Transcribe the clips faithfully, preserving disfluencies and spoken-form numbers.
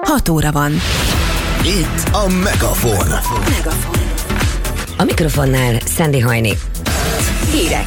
hat óra van. Itt a Megafon. Megafon. A mikrofonnál Szendi Hajni. Hírek.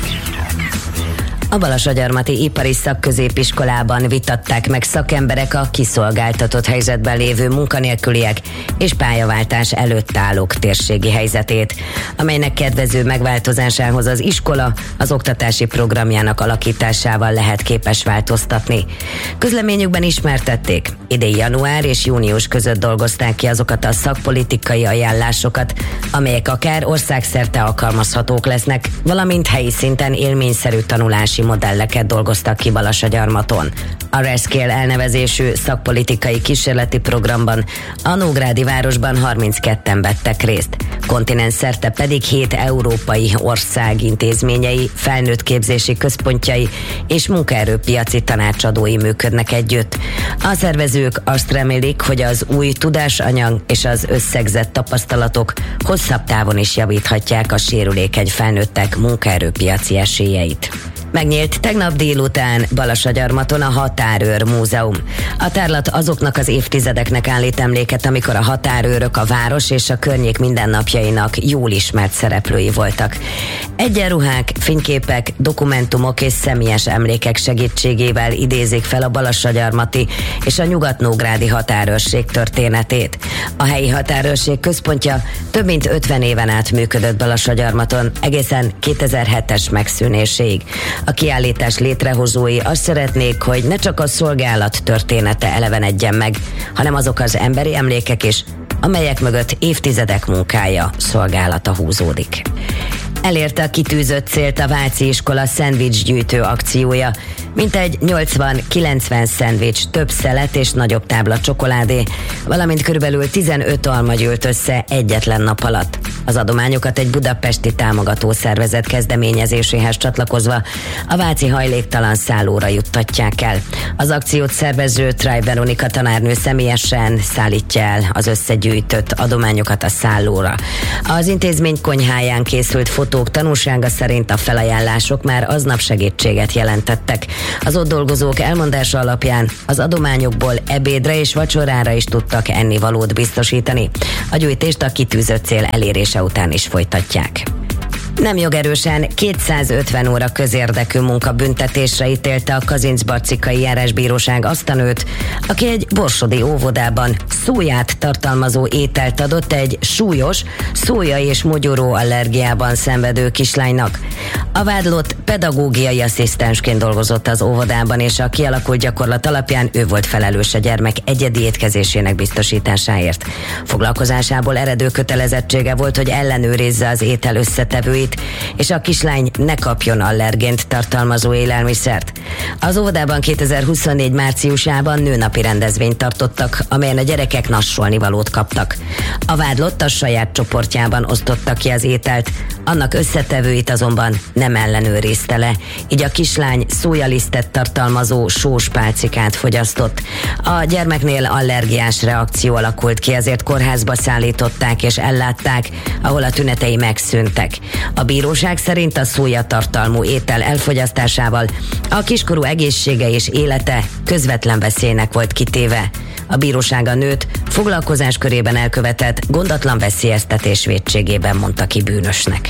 A Balassagyarmati Ipari Szakközépiskolában vitatták meg szakemberek a kiszolgáltatott helyzetben lévő munkanélküliek és pályaváltás előtt állók térségi helyzetét, amelynek kedvező megváltozásához az iskola az oktatási programjának alakításával lehet képes változtatni. Közleményükben ismertették, idén január és június között dolgozták ki azokat a szakpolitikai ajánlásokat, amelyek akár országszerte alkalmazhatók lesznek, valamint helyi szinten élményszerű tanulási modelleket dolgoztak ki Balassagyarmaton. A Rescale elnevezésű szakpolitikai kísérleti programban a Nógrádi városban harmincketten vettek részt, kontinensszerte pedig hét európai ország intézményei, felnőttképzési központjai és munkaerőpiaci tanácsadói működnek együtt. A szervezők azt remélik, hogy az új tudásanyag és az összegzett tapasztalatok hosszabb távon is javíthatják a sérülékeny felnőttek munkaerőpiaci esélyeit. Megnyílt tegnap délután Balassagyarmaton a Határőr Múzeum. A tárlat azoknak az évtizedeknek állít emléket, amikor a határőrök a város és a környék mindennapjainak jól ismert szereplői voltak. Egyenruhák, fényképek, dokumentumok és személyes emlékek segítségével idézik fel a balassagyarmati és a nyugatnógrádi határőrség történetét. A helyi határőrség központja több mint ötven éven át működött Balassagyarmaton, egészen kétezer-hetes megszűnéséig. A kiállítás létrehozói azt szeretnék, hogy ne csak a szolgálat története elevenedjen meg, hanem azok az emberi emlékek is, amelyek mögött évtizedek munkája, szolgálata húzódik. Elérte a kitűzött célt a Váci iskola szendvicsgyűjtő akciója. Mintegy nyolcvan-kilencven szendvics, több szelet és nagyobb tábla csokoládé, valamint körülbelül tizenöt alma gyűlt össze egyetlen nap alatt. Az adományokat egy budapesti támogató szervezet kezdeményezéséhez csatlakozva a váci hajléktalan szállóra juttatják el. Az akciót szervező Trej Veronika tanárnő személyesen szállítja el az összegyűjtött adományokat a szállóra. Az intézmény konyháján készült fotók tanúsága szerint a felajánlások már aznap segítséget jelentettek. Az ott dolgozók elmondása alapján az adományokból ebédre és vacsorára is tudtak ennivalót biztosítani. A gyűjtést a kitűzött cél elérése után is folytatják. Nem jogerősen kétszázötven óra közérdekű munkabüntetésre ítélte a Kazincbarcikai járásbíróság azt a nőt, aki egy borsodi óvodában szóját tartalmazó ételt adott egy súlyos szója és mogyoró allergiában szenvedő kislánynak. A vádlott pedagógiai asszisztensként dolgozott az óvodában, és a kialakult gyakorlat alapján ő volt felelős a gyermek egyedi étkezésének biztosításáért. Foglalkozásából eredő kötelezettsége volt, hogy ellenőrizze az étel összetevőit, és a kislány ne kapjon allergént tartalmazó élelmiszert. Az óvodában kétezer-huszonnégy márciusában nőnapi rendezvényt tartottak, amelyen a gyerekek nassolnivalót kaptak. A vádlott a saját csoportjában osztotta ki az ételt, annak összetevőit azonban nem ellenőrizte le, így a kislány szójalisztet tartalmazó sós pálcikát fogyasztott. A gyermeknél allergiás reakció alakult ki, ezért kórházba szállították és ellátták, ahol a tünetei megszűntek. A bíróság szerint a szója tartalmú étel elfogyasztásával a kiskorú egészsége és élete közvetlen veszélynek volt kitéve. A bíróság a nőt foglalkozás körében elkövetett gondatlan veszélyeztetés vétségében mondta ki bűnösnek.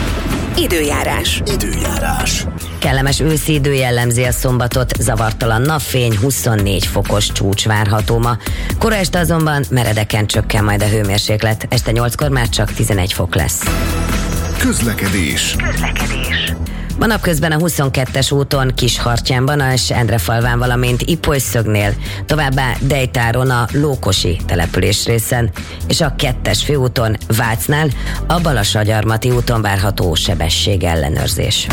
Időjárás. Időjárás. Kellemes őszi idő jellemzi a szombatot, zavartalan napfény, huszonnégy fokos csúcs várható ma. Kora este azonban meredeken csökken majd a hőmérséklet, este nyolckor már csak tizenegy fok lesz. Közlekedés. Közlekedés. Ma napközben a huszonkettes úton Kishartyánban, és Endrefalván, valamint Ipolyszögnél, továbbá Dejtáron a Lókosi település részen, és a kettes főúton Vácnál a Balassagyarmati úton várható sebességellenőrzés.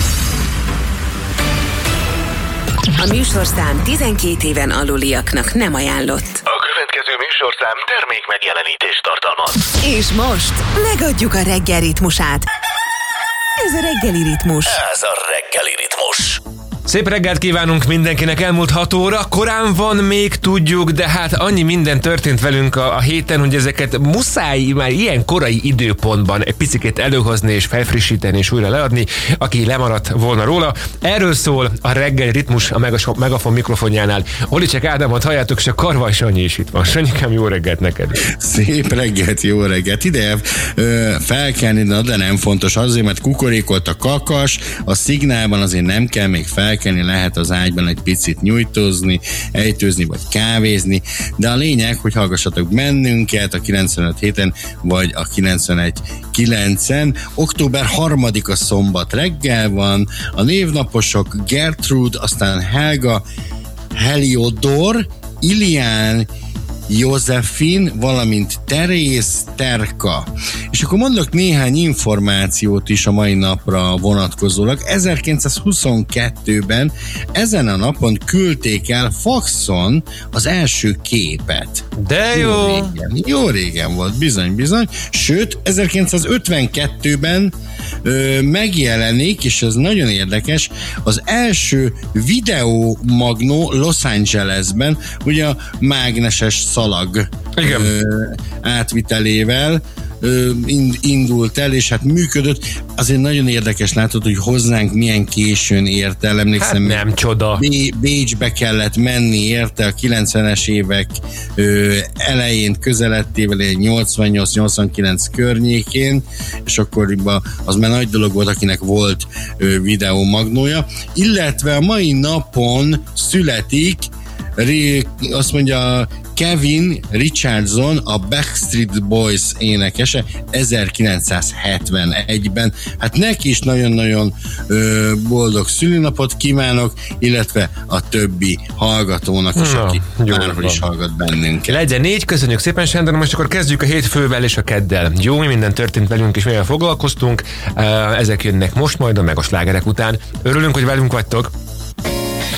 A műsorszám tizenkét éven aluliaknak nem ajánlott. A következő műsorszám termék megjelenítést tartalmaz. És most megadjuk a reggel ritmusát. Ez a reggeli ritmus. Ez a reggeli ritmus. Szép reggelt kívánunk mindenkinek, elmúlt hat óra, korán van még, tudjuk, de hát annyi minden történt velünk a, a héten, hogy ezeket muszáj már ilyen korai időpontban egy picit előhozni és felfrissíteni és újra leadni, aki lemaradt volna róla. Erről szól a reggeli ritmus a Megafon mikrofonjánál. Holicek Ádámot halljátok, és a Karvaj Sanyi is itt van. Sanyikám, jó reggelt neked! Szép reggelt, jó reggelt! Ide ö, felkelni, de nem fontos azért, mert kukorékolt a kakas, a szignálban azért nem kell még felkelni, lehet az ágyban egy picit nyújtózni, ejtőzni vagy kávézni, de a lényeg, hogy hallgassatok bennünket a kilencvenöt héten vagy a kilencvenegy kilencen. október harmadika szombat reggel van, a névnaposok Gertrude, aztán Helga, Heliodor, Ilián, Józefin, valamint Terész, Terka. És akkor mondok néhány információt is a mai napra vonatkozólag. ezerkilencszázhuszonkettőben ezen a napon küldték el faxon az első képet. De jó! Jó régen, jó régen volt, bizony, bizony. Sőt, ezerkilencszázötvenkettőben ö, megjelenik, és ez nagyon érdekes, az első videómagnó Los Angelesben, ugye a mágneses szalag Igen. ö, átvitelével ö, indult el, és hát működött. Azért nagyon érdekes, látod, hogy hozzánk milyen későn ért el. Emlékszem, hát nem csoda. B- Bécsbe kellett menni érte a kilencvenes évek ö, elején, közelettével, egy nyolcvannyolc nyolcvankilenc környékén, és akkoriban az már nagy dolog volt, akinek volt ö, videómagnója. Illetve a mai napon születik, ré, azt mondja, Kevin Richardson, a Backstreet Boys énekese ezerkilencszázhetvenegyben. Hát neki is nagyon-nagyon ö, boldog szülinapot kívánok, illetve a többi hallgatónak is, Na, aki jó márhol van. is hallgat bennünket. Legyen négy, köszönjük szépen, Sándor, most akkor kezdjük a hétfővel és a keddel. Jó, mi minden történt velünk és mivel foglalkoztunk, ezek jönnek most majd a meg a slágerek után. Örülünk, hogy velünk vagytok.